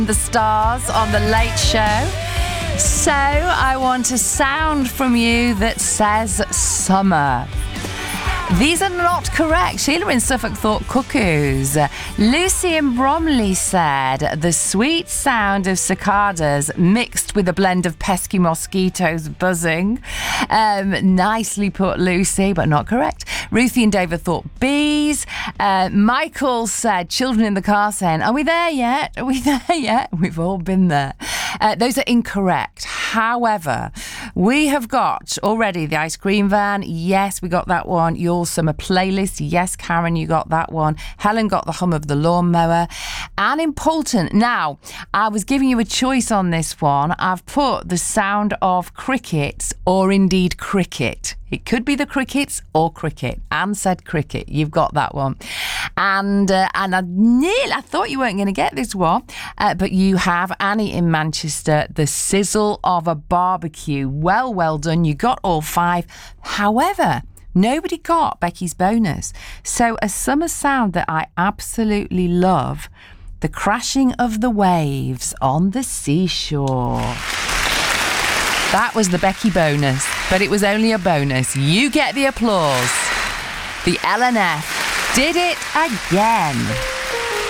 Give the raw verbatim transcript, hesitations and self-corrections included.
The stars on The Late Show. So I want a sound from you that says summer. These are not correct. Sheila in Suffolk thought cuckoos. Lucy in Bromley said the sweet sound of cicadas mixed with a blend of pesky mosquitoes buzzing. Um, nicely put, Lucy, but not correct. Ruthie and David thought bees. Uh, Michael said children in the car saying, are we there yet? Are we there yet? We've all been there. Uh, those are incorrect. However, we have got already the ice cream van. Yes, we got that one. Your summer playlist. Yes, Karen, you got that one. Helen got the hum of the lawnmower. And important. Now, I was giving you a choice on this one. I've put the sound of crickets or indeed cricket. It could be the crickets or cricket. Anne said cricket. You've got that one. And uh, and I nearly, I thought you weren't going to get this one, uh, but you have. Annie in Manchester, the sizzle of a barbecue. Well, well done. You got all five. However, nobody got Becky's bonus. So a summer sound that I absolutely love, the crashing of the waves on the seashore. That was the Becky bonus, but it was only a bonus. You get the applause. The L N F did it again.